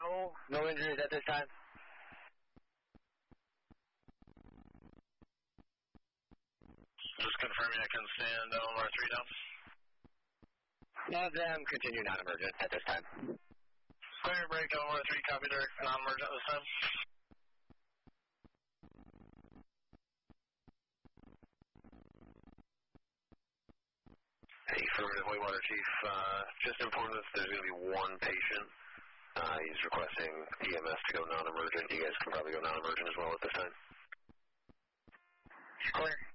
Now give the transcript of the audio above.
No injuries at this time. Just confirming I can stand LMR3 down. None of them continue non-emergent at this time. Clear break, LMR3, copy direct, non-emergent this time. Hey, affirmative, Whitewater Chief. Just informed us there's going to be one patient. He's requesting EMS to go non-emergent. You guys can probably go non-emergent as well at this time. Clear.